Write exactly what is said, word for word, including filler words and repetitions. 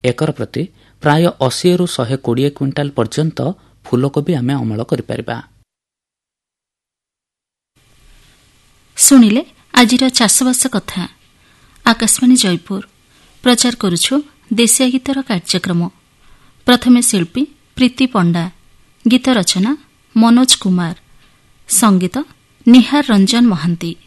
Acre ପ୍ରତି ପ୍ରାୟ ଅଶୀରୁ ଶହେ କୋଡ଼ିଏ କ୍ୱିଣ୍ଟାଲ ପର୍ଯ୍ୟନ୍ତ ଫୁଲକୋବି ଆମେ ଅମଳ କରିପାରିବା। ଶୁଣିଲେ ଆଜିର ଚାଷବାସ କଥା। ଆକାଶବାଣୀ ଜୟପୁର ପ୍ରଚାର କରୁଛୁ ଦେଶୀୟ ଗୀତର କାର୍ଯ୍ୟକ୍ରମ। ପ୍ରଥମେ ଶିଳ୍ପୀ ପ୍ରୀତି ପଣ୍ଡା, ଗୀତ ରଚନା ମନୋଜ କୁମାର, ସଙ୍ଗୀତ ନିହାର ରଞ୍ଜନ ମହାନ୍ତି।